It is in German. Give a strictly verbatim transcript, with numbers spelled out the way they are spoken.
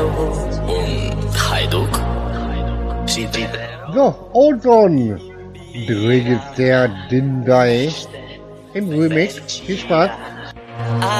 Und Hajduk? Sind Sie there? So, Ozone. Übrigens der Dindai im Remix. Viel Spaß.